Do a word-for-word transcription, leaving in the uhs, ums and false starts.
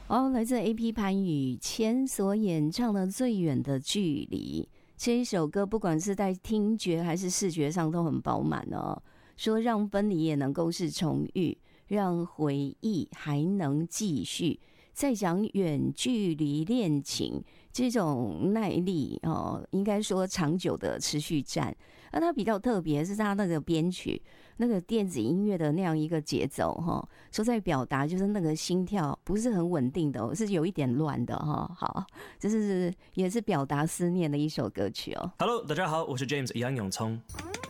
哦，来自 A P 潘宇谦所演唱的《最远的距离》这一首歌，不管是在听觉还是视觉上都很饱满哦。说让分离也能够是重遇，让回忆还能继续。在讲远距离恋情这种耐力哦，应该说长久的持续战。那它比较特别是它那个编曲，那个电子音乐的那样一个节奏哈，说在表达就是那个心跳不是很稳定的、哦，是有一点乱的哈。好，这是也是表达思念的一首歌曲哦。 Hello， 大家好，我是 James 杨永聪。